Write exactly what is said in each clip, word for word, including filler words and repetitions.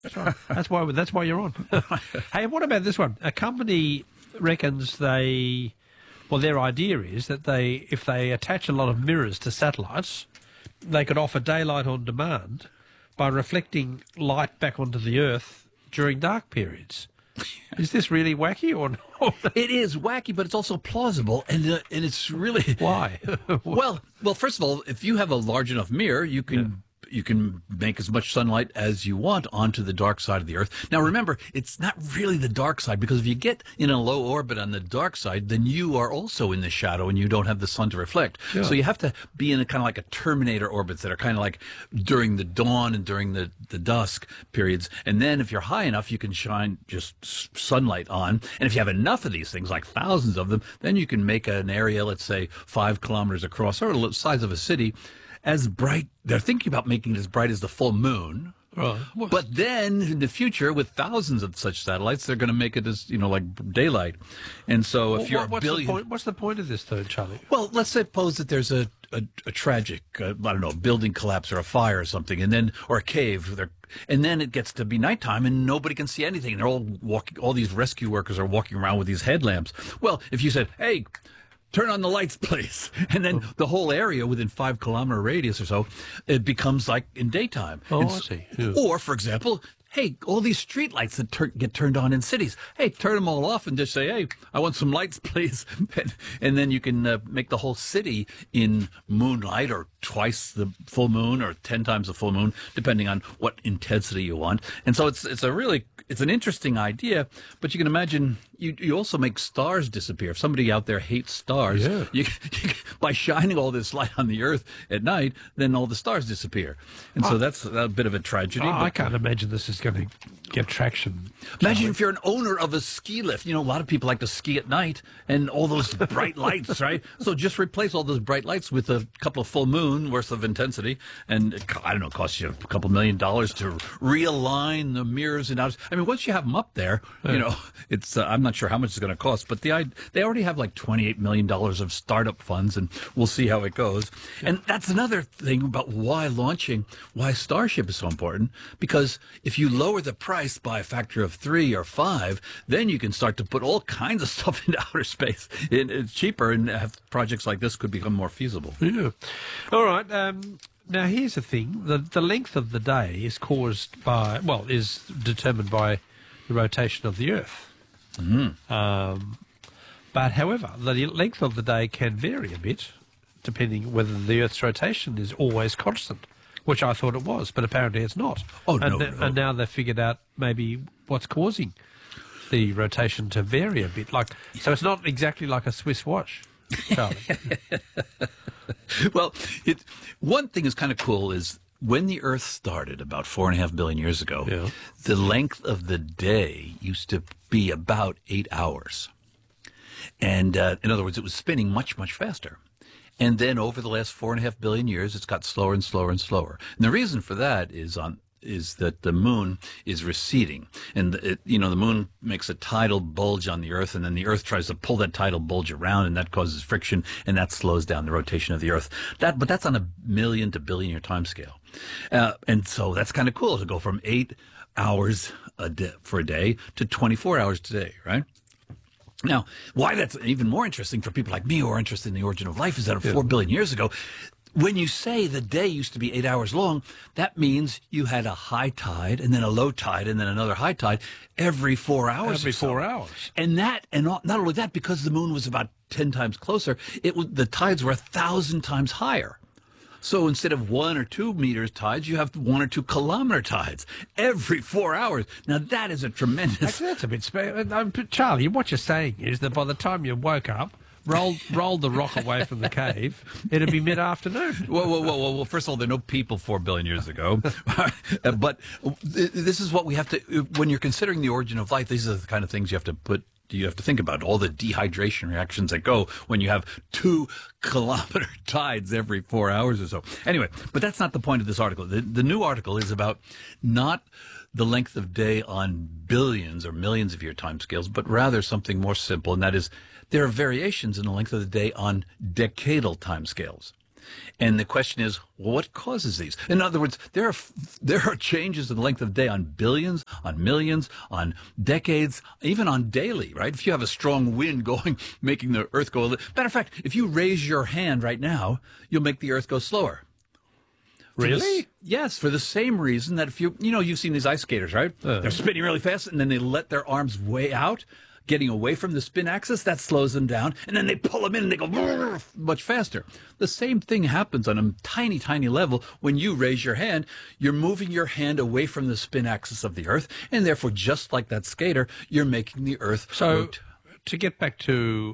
That's right. That's why. That's why you're on. Hey, what about this one? A company reckons they, well, their idea is that they, if they attach a lot of mirrors to satellites, they could offer daylight on demand by reflecting light back onto the Earth during dark periods. Is this really wacky or not? It is wacky, but it's also plausible, and uh, and it's really why. well, well, first of all, if you have a large enough mirror, you can. Yeah. You can make as much sunlight as you want onto the dark side of the Earth. Now, remember, it's not really the dark side, because if you get in a low orbit on the dark side, then you are also in the shadow and you don't have the sun to reflect. Sure. So you have to be in a kind of like a Terminator orbits that are kind of like during the dawn and during the, the dusk periods. And then if you're high enough, you can shine just sunlight on. And if you have enough of these things, like thousands of them, then you can make an area, let's say, five kilometers across, or the size of a city, as bright. They're thinking about making it as bright as the full moon. Right. But then in the future, with thousands of such satellites, they're going to make it as, you know, like daylight. And so if well, you're what's a billion... The point, what's the point of this, though, Charlie? Well, let's suppose that there's a, a, a tragic, uh, I don't know, building collapse or a fire or something, and then, or a cave, and then it gets to be nighttime and nobody can see anything. They're all walking, all these rescue workers are walking around with these headlamps. Well, if you said, hey, turn on the lights, please. And then the whole area within five kilometer radius or so, it becomes like in daytime. Oh, and I so, see. Yeah. Or, for example, hey, all these street lights that tur- get turned on in cities, hey, turn them all off and just say, hey, I want some lights, please. and, and then you can uh, make the whole city in moonlight, or twice the full moon, or ten times the full moon, depending on what intensity you want. And so it's it's a really, it's an interesting idea, but you can imagine you, you also make stars disappear. If somebody out there hates stars, yeah. you, you, by shining all this light on the Earth at night, then all the stars disappear. And so oh. that's a bit of a tragedy. Oh, but, I can't imagine this is going to get traction. Imagine if you're an owner of a ski lift. You know, a lot of people like to ski at night, and all those bright lights, right? So just replace all those bright lights with a couple of full moon worth of intensity, and it, I don't know, it costs you a couple million dollars to realign the mirrors and out. I mean, once you have them up there, yeah. you know, it's. Uh, I'm not sure how much it's going to cost, but the they already have like twenty-eight million dollars of startup funds, and we'll see how it goes. Yeah. And that's another thing about why launching, why Starship is so important, because if you lower the price by a factor of three or five, then you can start to put all kinds of stuff into outer space. It, it's cheaper, and have projects like this could become more feasible. Yeah. All right. Um, now, here's the thing. The, the length of the day is caused by, well, is determined by the rotation of the Earth. Mm-hmm. Um, but, however, the length of the day can vary a bit, depending whether the Earth's rotation is always constant, which I thought it was, but apparently it's not. Oh, and no, th- no. And now they've figured out maybe what's causing the rotation to vary a bit. Like, so it's not exactly like a Swiss watch, Charlie. Well, it, one thing is kind of cool is when the Earth started about four and a half billion years ago, yeah. the length of the day used to be about eight hours. And uh, in other words, it was spinning much, much faster. And then over the last four and a half billion years, it's got slower and slower and slower. And the reason for that is on is that the moon is receding, and it, you know, the moon makes a tidal bulge on the Earth, and then the Earth tries to pull that tidal bulge around, and that causes friction, and that slows down the rotation of the Earth. That, but that's on a million to billion year time scale, uh, and so that's kind of cool to go from eight hours a day, for a day to twenty-four hours today, right? Now, why that's even more interesting for people like me who are interested in the origin of life is that yeah. four billion years ago, when you say the day used to be eight hours long, that means you had a high tide and then a low tide and then another high tide every four hours. Every or so. four hours. And that, and not only that, because the moon was about ten times closer, it was, the tides were a thousand times higher. So instead of one or two meters tides, you have one or two kilometer tides every four hours. Now that is a tremendous. Actually, that's a bit. Spe- um, Charlie, what you're saying is that by the time you woke up, rolled rolled the rock away from the cave, it'd be mid-afternoon. Whoa, whoa, whoa, whoa! Well, first of all, there are no people four billion years ago, but this is what we have to. When you're considering the origin of life, these are the kind of things you have to put. You have to think about all the dehydration reactions that go when you have two kilometer tides every four hours or so. Anyway, but that's not the point of this article. The, the new article is about not the length of day on billions or millions of year timescales, but rather something more simple, and that is there are variations in the length of the day on decadal timescales. And the question is, well, what causes these? In other words, there are there are changes in the length of day on billions, on millions, on decades, even on daily, right? If you have a strong wind going, making the Earth go. Matter of fact, if you raise your hand right now, you'll make the Earth go slower. Really? The, yes, for the same reason that if you, you know, you've seen these ice skaters, right? Uh, They're spinning really fast, and then they let their arms way out, getting away from the spin axis. That slows them down, and then they pull them in, and they go much faster. The same thing happens on a tiny, tiny level when you raise your hand. You're moving your hand away from the spin axis of the Earth, and therefore, just like that skater, you're making the Earth so, rotate. To get back to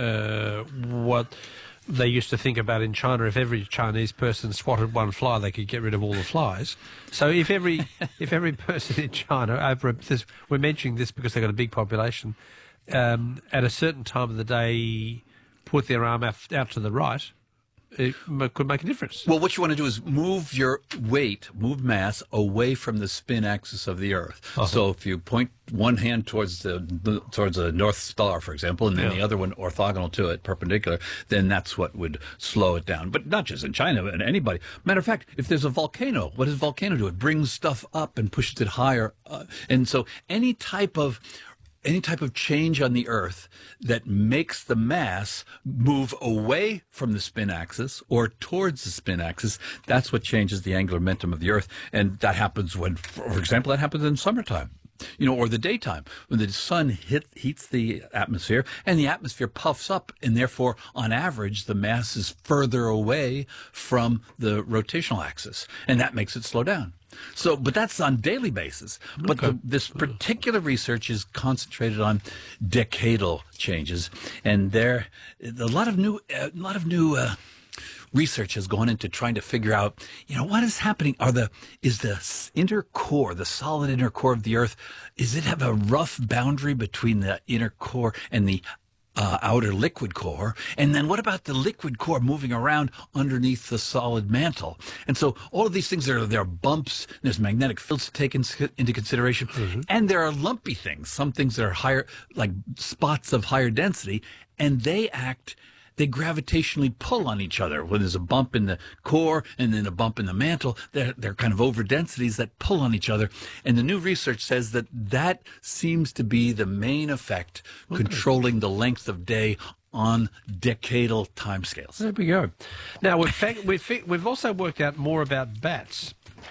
uh, what they used to think about in China, if every Chinese person swatted one fly, they could get rid of all the flies. So if every if every person in China, over this, we're mentioning this because they've got a big population, um, at a certain time of the day, put their arm out, out to the right, it could make a difference. Well, what you want to do is move your weight, move mass away from the spin axis of the Earth. Uh-huh. So if you point one hand towards the towards a North Star, for example, and then yeah. the other one orthogonal to it, perpendicular, then that's what would slow it down. But not just in China, but anybody. Matter of fact, if there's a volcano, what does a volcano do? It brings stuff up and pushes it higher. Uh, and so any type of Any type of change on the Earth that makes the mass move away from the spin axis or towards the spin axis, that's what changes the angular momentum of the Earth. And that happens when, for example, that happens in summertime, you know, or the daytime, when the sun hit, heats the atmosphere and the atmosphere puffs up, and therefore, on average, the mass is further away from the rotational axis, and that makes it slow down. So, but that's on daily basis. But okay. the, this particular research is concentrated on decadal changes, and there a lot of new, a lot of new uh, research has gone into trying to figure out, you know, what is happening. Are the is the inner core, the solid inner core of the Earth, is it have a rough boundary between the inner core and the Uh, outer liquid core? And then what about the liquid core moving around underneath the solid mantle? And so all of these things, there are, there are bumps, there's magnetic fields to take in, into consideration, mm-hmm. and there are lumpy things, some things that are higher, like spots of higher density, and they act, they gravitationally pull on each other. When there's a bump in the core and then a bump in the mantle, they're, they're kind of over densities that pull on each other. And the new research says that that seems to be the main effect okay. controlling the length of day on decadal timescales. There we go. Now, we've, we've, we've also worked out more about bats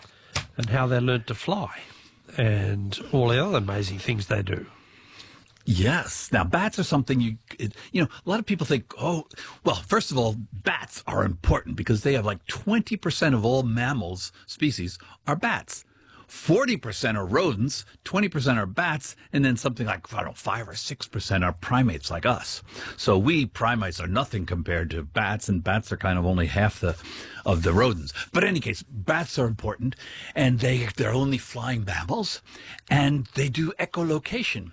and how they learned to fly and all the other amazing things they do. Yes. Now, bats are something you, it, you know, a lot of people think, oh, well, first of all, bats are important because they have like twenty percent of all mammals species are bats. forty percent are rodents, twenty percent are bats, and then something like, I don't know, five or six percent are primates like us. So we primates are nothing compared to bats, and bats are kind of only half the of the rodents. But in any case, bats are important, and they, they're only flying mammals, and they do echolocation.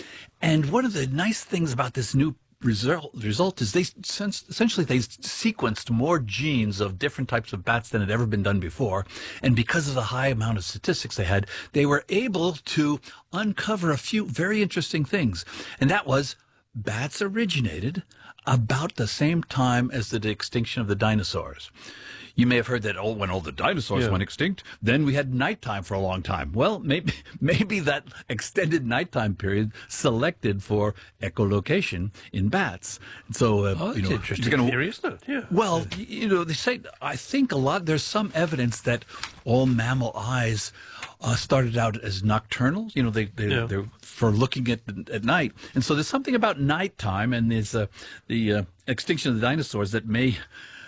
And one of the nice things about this new result, result is they essentially they sequenced more genes of different types of bats than had ever been done before. And because of the high amount of statistics they had, they were able to uncover a few very interesting things. And that was bats originated about the same time as the extinction of the dinosaurs. You may have heard that, oh, when all the dinosaurs yeah. went extinct, then we had nighttime for a long time. Well, maybe maybe that extended nighttime period selected for echolocation in bats. So, uh, oh, that's you know, interesting gonna, theory, isn't it? Yeah. Well, you know, they say, I think a lot, there's some evidence that all mammal eyes uh, started out as nocturnal, you know, they, they, yeah. they're for looking at at night. And so there's something about nighttime and there's uh, the uh, extinction of the dinosaurs that may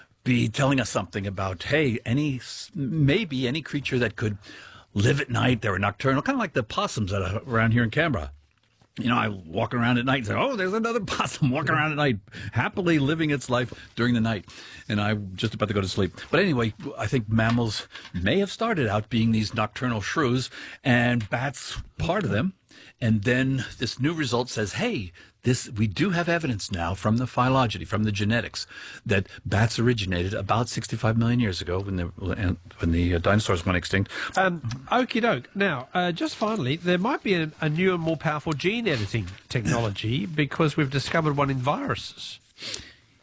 be telling us something about, hey, any maybe any creature that could live at night, they were nocturnal, kind of like the possums that are around here in Canberra. You know, I walk around at night and say, oh, there's another possum walking around at night, happily living its life during the night. And I'm just about to go to sleep. But anyway, I think mammals may have started out being these nocturnal shrews, and bats part of them. And then this new result says, hey, this we do have evidence now from the phylogeny, from the genetics, that bats originated about sixty-five million years ago when the when the uh, dinosaurs went extinct. Um, okie doke. Now, uh, just finally, there might be a, a new and more powerful gene editing technology because we've discovered one in viruses.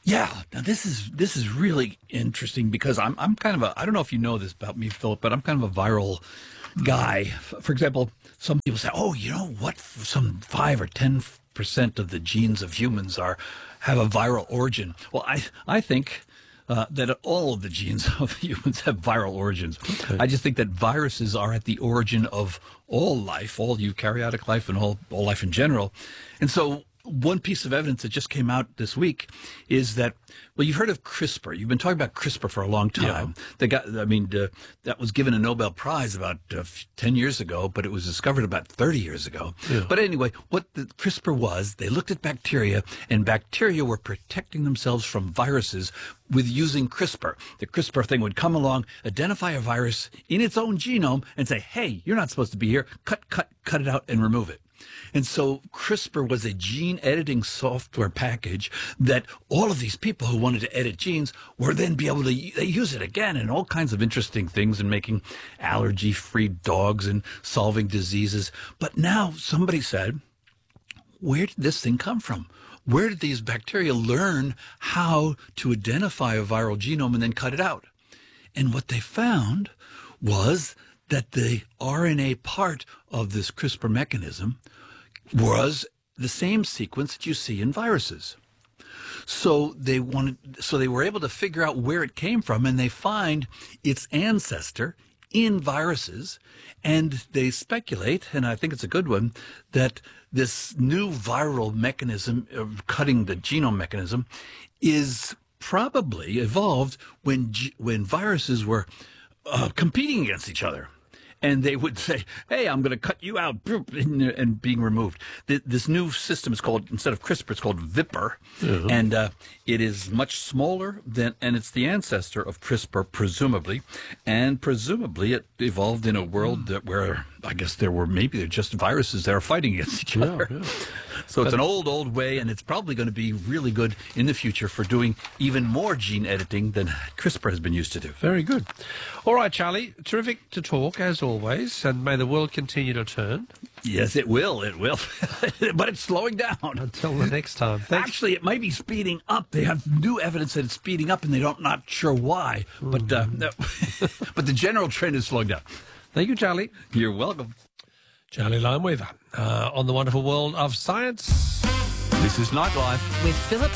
Yeah, now this is this is really interesting because I'm I'm kind of a I don't know if you know this about me, Philip, but I'm kind of a viral guy. For example, some people say, "Oh, you know what? Some five or ten percent of the genes of humans are have a viral origin." Well, I I think uh, that all of the genes of humans have viral origins. Okay. I just think that viruses are at the origin of all life, all eukaryotic life, and all all life in general, and so. One piece of evidence that just came out this week is that, well, you've heard of CRISPR. You've been talking about CRISPR for a long time. Yeah. They got, I mean, uh, that was given a Nobel Prize about uh, ten years ago, but it was discovered about thirty years ago. Yeah. But anyway, what the CRISPR was, they looked at bacteria, and bacteria were protecting themselves from viruses with using CRISPR. The CRISPR thing would come along, identify a virus in its own genome, and say, hey, you're not supposed to be here. Cut, cut, cut it out and remove it. And so CRISPR was a gene editing software package that all of these people who wanted to edit genes were then be able to they use it again in all kinds of interesting things and making allergy-free dogs and solving diseases. But now somebody said, where did this thing come from? Where did these bacteria learn how to identify a viral genome and then cut it out? And what they found was that the R N A part of this CRISPR mechanism was the same sequence that you see in viruses. So they wanted, so they were able to figure out where it came from, and they find its ancestor in viruses, and they speculate, and I think it's a good one, that this new viral mechanism of cutting the genome mechanism is probably evolved when when viruses were uh, competing against each other. And they would say, hey, I'm going to cut you out, and being removed. This new system is called, instead of CRISPR, it's called VIPR. Mm-hmm. And uh, it is much smaller than, and it's the ancestor of CRISPR, presumably. And presumably it evolved in a world that where, I guess there were, maybe they're just viruses that are fighting against each other. Yeah, yeah. So it's an old, old way, and it's probably going to be really good in the future for doing even more gene editing than CRISPR has been used to do. Very good. All right, Charlie, terrific to talk, as always, and may the world continue to turn. Yes, it will, it will. But it's slowing down. Until the next time. Thanks. Actually, it might be speeding up. They have new evidence that it's speeding up, and they're not, not sure why. Mm. But, uh, no. But the general trend is slowing down. Thank you, Charlie. You're welcome. Charlie Lineweaver, uh, on the wonderful world of science. This is Nightlife with Philip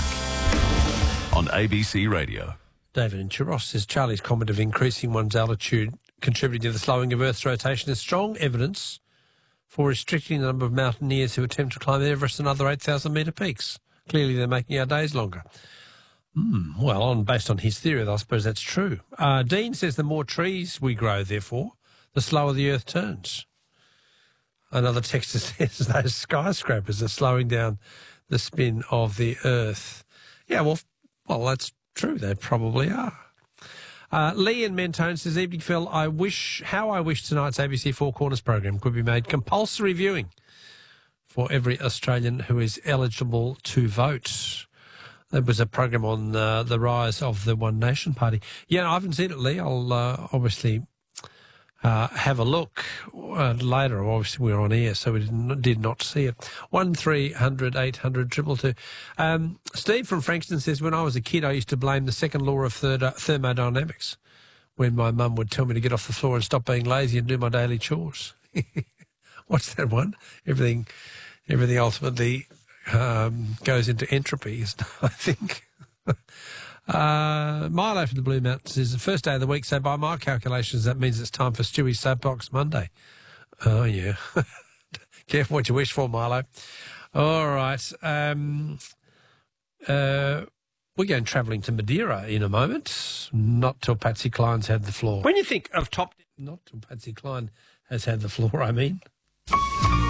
Clark on A B C Radio. David in Churros says Charlie's comment of increasing one's altitude contributing to the slowing of Earth's rotation is strong evidence for restricting the number of mountaineers who attempt to climb Everest and other eight thousand metre peaks. Clearly they're making our days longer. Mm, well, on, based on his theory, I suppose that's true. Uh, Dean says the more trees we grow, therefore, the slower the Earth turns. Another texter says those skyscrapers are slowing down the spin of the Earth. Yeah, well, well, that's true. They probably are. Uh, Lee in Mentone says, evening, Phil, I wish, how I wish tonight's A B C Four Corners program could be made compulsory viewing for every Australian who is eligible to vote. There was a program on uh, the rise of the One Nation Party. Yeah, I haven't seen it, Lee. I'll uh, obviously uh, have a look uh, later. Obviously, we were on air, so we did not, did not see it. One three hundred eight hundred triple two. Um, Steve from Frankston says, when I was a kid, I used to blame the second law of third, thermodynamics when my mum would tell me to get off the floor and stop being lazy and do my daily chores. What's that one? Everything, everything ultimately um, goes into entropy, I think. Uh, Milo from the Blue Mountains is the first day of the week, so by my calculations, that means it's time for Stewie's Soapbox Monday. Oh, yeah. Careful what you wish for, Milo. All right. Um, uh, we're going travelling to Madeira in a moment, not till Patsy Cline's had the floor. When you think of top... Not till Patsy Cline has had the floor, I mean.